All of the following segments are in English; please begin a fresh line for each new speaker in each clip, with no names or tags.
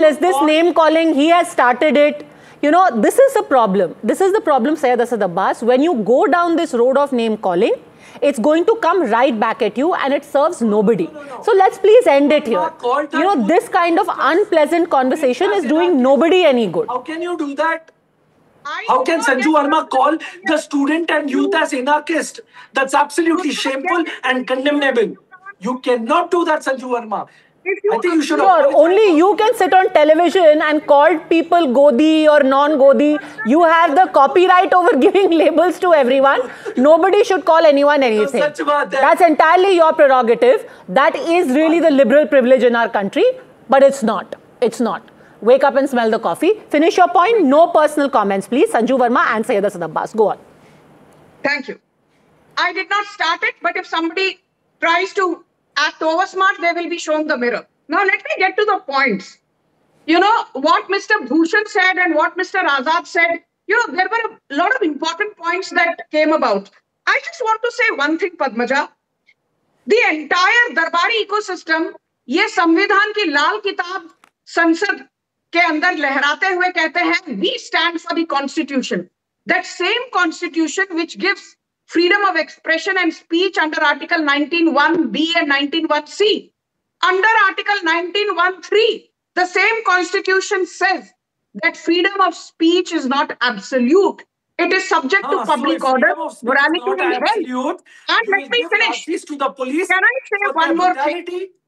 there's this name calling, he has started it. You know, this is the problem. This is the problem, Syed Asad Abbas. When you go down this road of name calling, it's going to come right back at you and it serves nobody. No. So let's please end it here. You know, this kind of unpleasant conversation is doing nobody any good.
How can you do that? How can Sanju Verma call the student and youth as anarchist? That's absolutely shameful and condemnable. You cannot do that, Sanju Verma. I think you should.
Sure, only you can sit on television and call people Godi or non-Godi. You have the copyright over giving labels to everyone. Nobody should call anyone anything. That's entirely your prerogative. That is really the liberal privilege in our country, but it's not. It's not. Wake up and smell the coffee. Finish your point. No personal comments, please. Sanju Verma and Syed Asad Abbas. Go on.
Thank you. I did not start it, but if somebody tries to act over smart, they will be shown the mirror. Now, let me get to the points. You know, what Mr. Bhushan said and what Mr. Azad said, you know, there were a lot of important points that came about. I just want to say one thing, Padmaja. The entire Darbari ecosystem, ये संविधान की लाल किताब संसद के अंदर लहराते हुए कहते हैं, we stand for the constitution. That same constitution which gives freedom of expression and speech under Article 19(1)(b) and 19(1)(c). Under Article 19(1)(3), the same constitution says that freedom of speech is not absolute. It is subject to public order, morality and health. And let me finish.
To the police.
Can I say one more thing?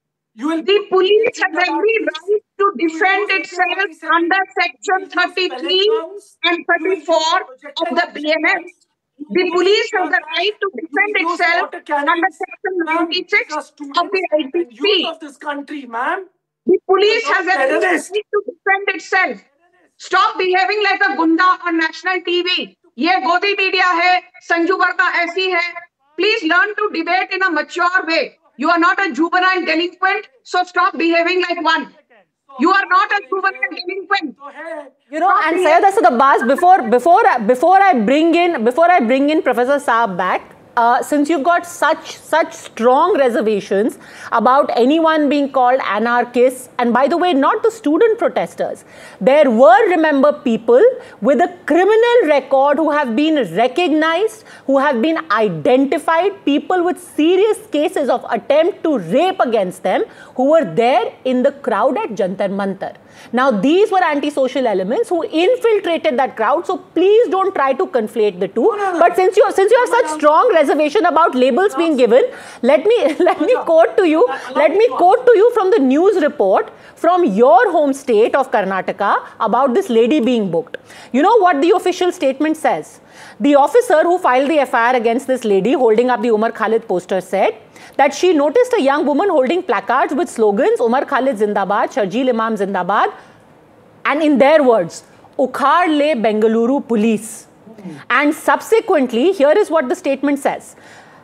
The police has every right to defend itself under Section 33 and 34 of the BNS. The police has the right to defend itself under Section 96 of the IPC.
Of this country, ma'am.
The police has a right to defend itself. Stop behaving like a gunda on national TV. ये गोदी media है, संजू वर्मा ऐसी है. Please learn to debate in a mature way. You are not a juvenile delinquent, so stop behaving like one. You are not a juvenile delinquent.
You know, and Syed Asad Abbas, before I bring in Professor Saab back, since you've got such strong reservations about anyone being called anarchists, and by the way, not the student protesters, there were, remember, people with a criminal record who have been recognized, who have been identified, people with serious cases of attempt to rape against them, who were there in the crowd at Jantar Mantar. Now, these were anti-social elements who infiltrated that crowd. So please don't try to conflate the two. But since you have such strong reservation about labels being given, let me quote to you. Let me quote to you from the news report from your home state of Karnataka about this lady being booked. You know what the official statement says? The officer who filed the FIR against this lady holding up the Umar Khalid poster said that she noticed a young woman holding placards with slogans Umar Khalid Zindabad, Sharjeel Imam Zindabad, and in their words, Ukhad Le Bengaluru Police. And subsequently, here is what the statement says.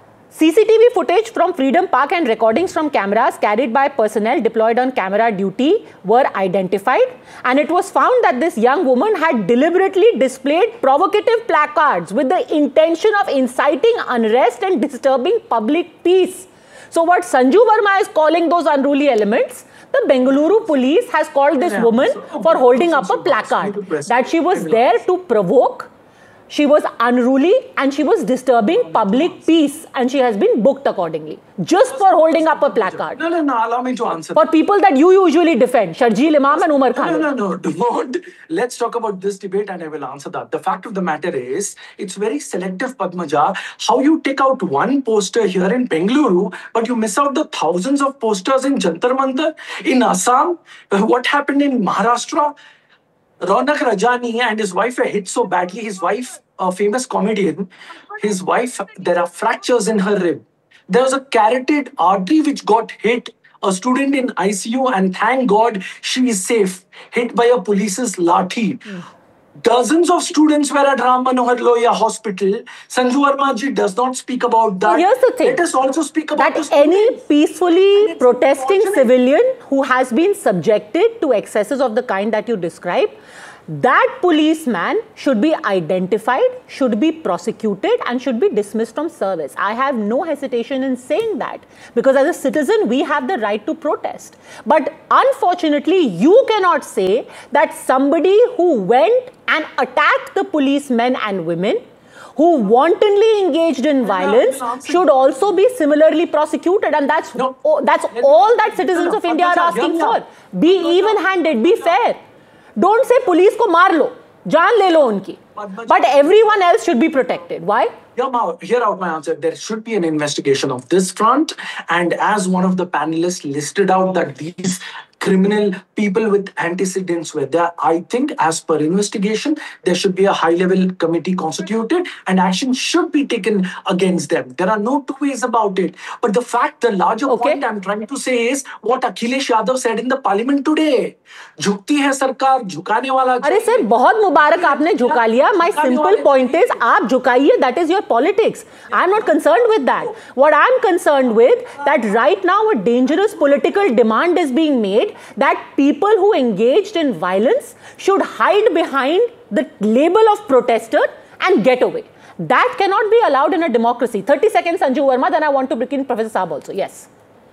CCTV footage from Freedom Park and recordings from cameras carried by personnel deployed on camera duty were identified, and it was found that this young woman had deliberately displayed provocative placards with the intention of inciting unrest and disturbing public peace. So what Sanju Verma is calling those unruly elements, the Bengaluru police has called this woman for holding up a placard that she was there to provoke. She was unruly and she was disturbing public peace, and she has been booked accordingly just for holding up a placard.
No, allow me to answer.
For people that you usually defend, Sharjeel Imam and Umar Khalid.
No, don't. Let's talk about this debate and I will answer that. The fact of the matter is, it's very selective, Padmaja, how you take out one poster here in Bengaluru, but you miss out the thousands of posters in Jantar Mantar, in Assam. What happened in Maharashtra? Ronak Rajani and his wife were hit so badly. His wife, a famous comedian, his wife, there are fractures in her rib. There was a carotid artery which got hit. A student in ICU, and thank God she is safe. Hit by a police's lathi. Dozens of students were at Ram Manohar Lohia Hospital. Sanju Verma ji does not speak about that.
So here's the thing.
Let us also speak about
that any peacefully protesting civilian who has been subjected to excesses of the kind that you describe, that policeman should be identified, should be prosecuted, and should be dismissed from service. I have no hesitation in saying that, because as a citizen, we have the right to protest. But unfortunately, you cannot say that somebody who went and attacked the policemen and women, who wantonly engaged in violence, should also be similarly prosecuted. And that's all that citizens of India are asking for. Be even-handed, be fair. Don't say police ko maar lo, jaan le lo unki. But everyone else should be protected. Why?
Hear out my answer. There should be an investigation of this front. And as one of the panelists listed out that these criminal people with antecedents were there, I think as per investigation, there should be a high-level committee constituted and action should be taken against them. There are no two ways about it. But the larger point I'm trying to say is what Akhilesh Yadav said in the parliament today. झुकती है सरकार, झुकाने वाला
अरे sir बहुत मुबारक आपने झुका लिया. My simple point is आप झुकाइए, that is your politics. I'm not concerned with that. What I'm concerned with, that right now a dangerous political demand is being made that people who engaged in violence should hide behind the label of protester and get away. That cannot be allowed in a democracy. 30 seconds, Sanju Verma, then I want to bring in Professor Saab also. Yes.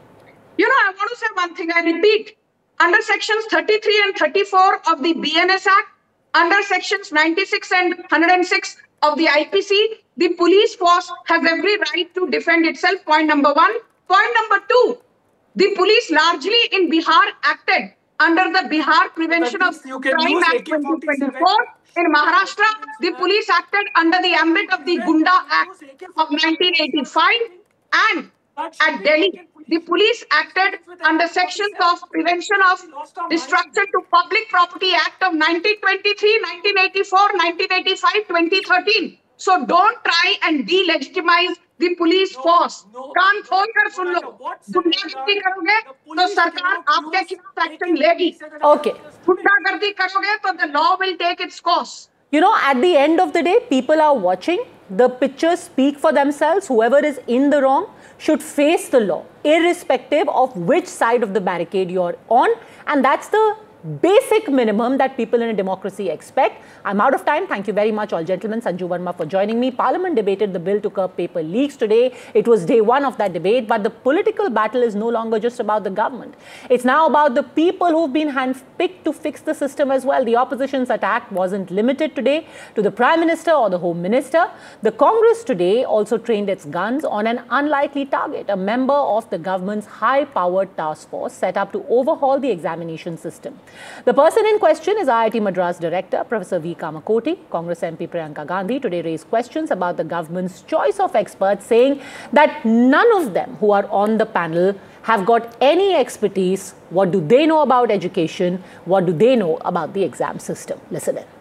You know, I want to say one thing. I repeat, under sections 33 and 34 of the BNS Act, under sections 96 and 106 of the IPC, the police force has every right to defend itself. Point number one. Point number two, the police largely in Bihar acted under the Bihar Prevention of Crime Act 2024. In Maharashtra, the police acted under the ambit of the Gunda Act of 1985. And at Delhi, the police acted under sections of Prevention of Destruction to Public Property Act of 1923, 1984, 1985, 2013. So don't try and delegitimize the police force. कान खोल कर सुन लो. गुंडागर्दी करोगे तो सरकार आपके खिलाफ action लेगी.
Okay.
गुंडागर्दी करोगे तो the law will take its course.
You know, at the end of the day, people are watching. The pictures speak for themselves. Whoever is in the wrong should face the law, irrespective of which side of the barricade you're on. And that's the basic minimum that people in a democracy expect. I'm out of time. Thank you very much, all gentlemen. Sanju Verma for joining me. Parliament debated the bill to curb paper leaks today. It was day one of that debate, but the political battle is no longer just about the government. It's now about the people who've been handpicked to fix the system as well. The opposition's attack wasn't limited today to the Prime Minister or the Home Minister. The Congress today also trained its guns on an unlikely target, a member of the government's high-powered task force set up to overhaul the examination system. The person in question is IIT Madras Director, Professor V. Kamakoti. Congress MP Priyanka Gandhi today raised questions about the government's choice of experts, saying that none of them who are on the panel have got any expertise. What do they know about education? What do they know about the exam system? Listen in.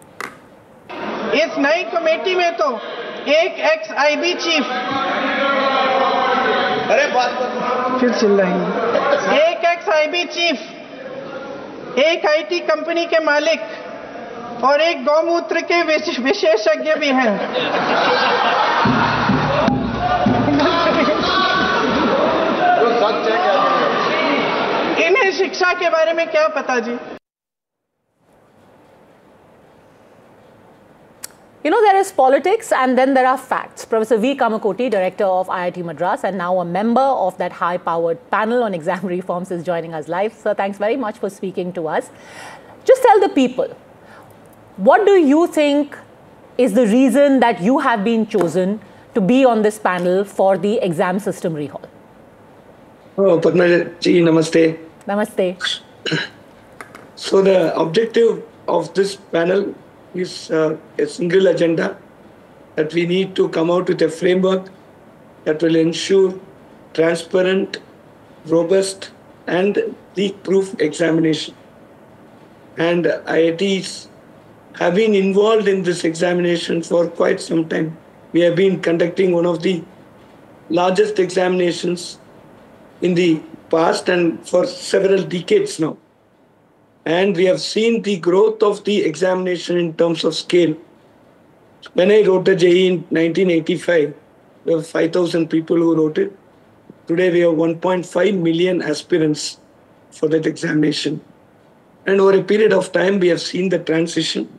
इस नई committee में तो एक x IB chief फिर चिल्ला रही है, एक एक्स आईबी चीफ, एक आईटी कंपनी के मालिक और एक गौमूत्र के विशेषज्ञ भी हैं। इन्हें शिक्षा के बारे में क्या पता जी?
You know, there is politics and then there are facts. Professor V. Kamakoti, Director of IIT Madras and now a member of that high-powered panel on exam reforms, is joining us live. Sir, thanks very much for speaking to us. Just tell the people, what do you think is the reason that you have been chosen to be on this panel for the exam system rehaul?
Oh, Padma ji, namaste.
Namaste.
So the objective of this panel is a single agenda, that we need to come out with a framework that will ensure transparent, robust and leak-proof examination. And IITs have been involved in this examination for quite some time. We have been conducting one of the largest examinations in the past and for several decades now. And we have seen the growth of the examination in terms of scale. When I wrote the JEE in 1985, there were 5,000 people who wrote it. Today we have 1.5 million aspirants for that examination. And over a period of time, we have seen the transition.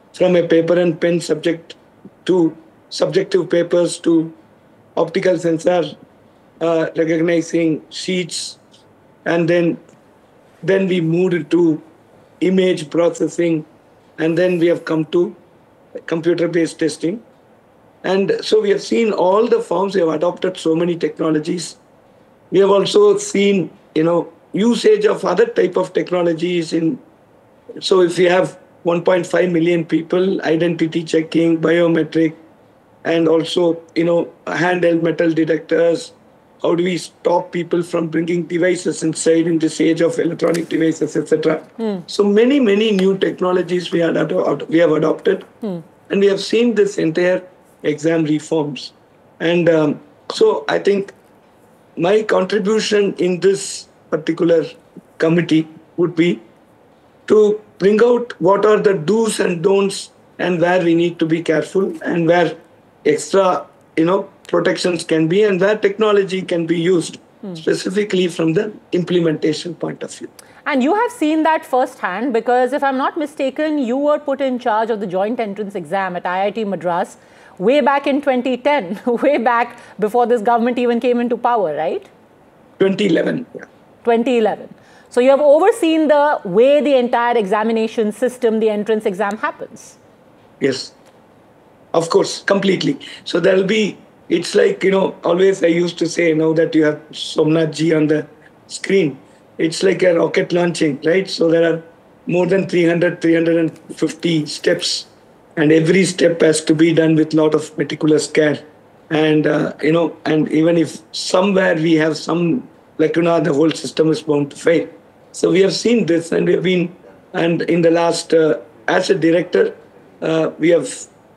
from a paper and pen subject to subjective papers to optical sensor recognizing sheets, and then we moved to image processing, and then we have come to computer-based testing. And so we have seen all the forms. We have adopted so many technologies. We have also seen, usage of other type of technologies. So if we have 1.5 million people, identity checking, biometric, and also, handheld metal detectors. How do we stop people from bringing devices inside in this age of electronic devices, etc.? So many, many new technologies we have adopted, and we have seen this entire exam reforms. And so I think my contribution in this particular committee would be to bring out what are the do's and don'ts and where we need to be careful and where extra, protections can be and where technology can be used specifically from the implementation point of view.
And you have seen that firsthand because if I'm not mistaken, you were put in charge of the joint entrance exam at IIT Madras way back in 2010, way back before this government even came into power, right?
2011. Yeah.
2011. So you have overseen the way the entire examination system, the entrance exam happens.
Yes, of course, completely. So there'll be, it's like, always I used to say, now that you have Somnath ji on the screen, it's like a rocket launching, right? So there are more than 350 steps, and every step has to be done with a lot of meticulous care. And, and even if somewhere we have some lacuna, the whole system is bound to fail. So we have seen this, and we've been, and in the last, as a director, we have,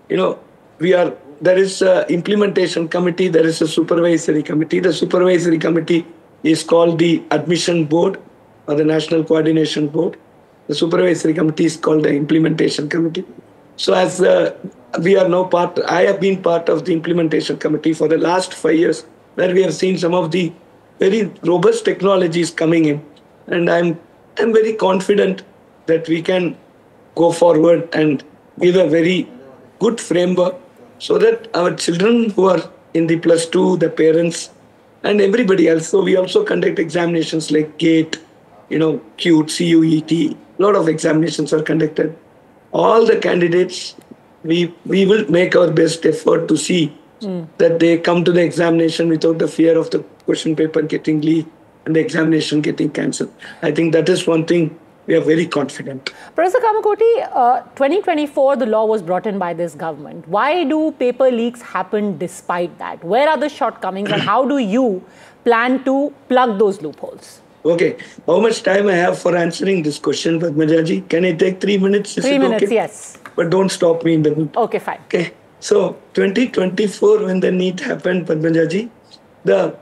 there is an implementation committee, there is a supervisory committee. The supervisory committee is called the Admission Board or the National Coordination Board. The supervisory committee is called the Implementation Committee. So as we are now I have been part of the Implementation Committee for the last 5 years, where we have seen some of the very robust technologies coming in. And I'm very confident that we can go forward and give a very good framework so that our children who are in the +2, the parents, and everybody else. So we also conduct examinations like GATE, CUT, CUET. A lot of examinations are conducted. All the candidates, we will make our best effort to see that they come to the examination without the fear of the question paper getting leaked and the examination getting cancelled. I think that is one thing we are very confident.
Professor Kamakoti, 2024, the law was brought in by this government. Why do paper leaks happen despite that? Where are the shortcomings and how do you plan to plug those loopholes?
Okay. How much time I have for answering this question, Padmajaji? Can I take 3 minutes?
3 minutes, okay? Yes.
But don't stop me in the middle.
Okay, fine.
Okay. So 2024, when the NEET happened, Padmajaji, the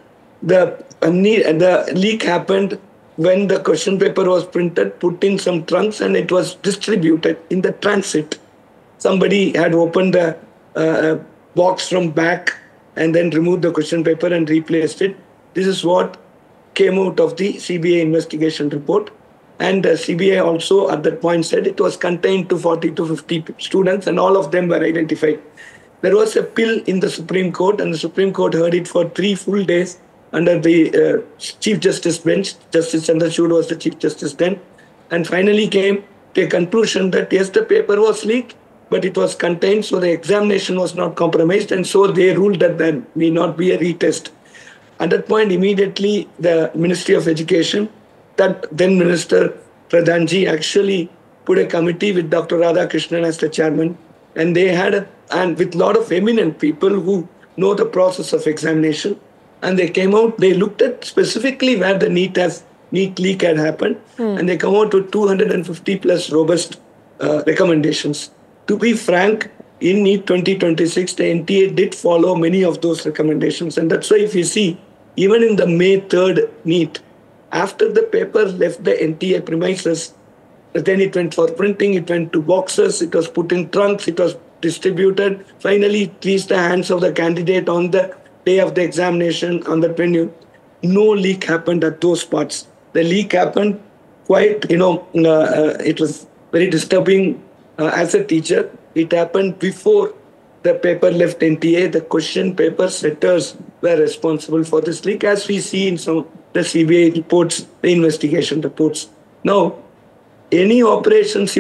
leak happened when the question paper was printed, put in some trunks, and it was distributed in the transit. Somebody had opened the box from back and then removed the question paper and replaced it. This is what came out of the CBI investigation report. And the CBI also at that point said it was contained to 40 to 50 students, and all of them were identified. There was a appeal in the Supreme Court, and the Supreme Court heard it for 3 full days under the Chief Justice bench. Justice Chandrachud was the Chief Justice then, and finally came to a conclusion that yes, the paper was leaked, but it was contained, so the examination was not compromised, and so they ruled that there may not be a retest. At that point, immediately the Ministry of Education, that then Minister Pradhanji, actually put a committee with Dr. Radhakrishnan as the chairman, and they had and with a lot of eminent people who know the process of examination. And they came out, they looked at specifically where the NEET leak had happened, and they come out with 250 plus robust recommendations. To be frank, in NEET 2026, the NTA did follow many of those recommendations. And that's why if you see, even in the May 3rd NEET, after the paper left the NTA premises, then it went for printing, it went to boxes, it was put in trunks, it was distributed. Finally, it reached the hands of the candidate on the day of the examination on the venue. No leak happened at those spots. The leak happened quite, it was very disturbing as a teacher. It happened before the paper left NTA. The question paper setters were responsible for this leak, as we see in some of the CBI reports, the investigation reports. Now, any operations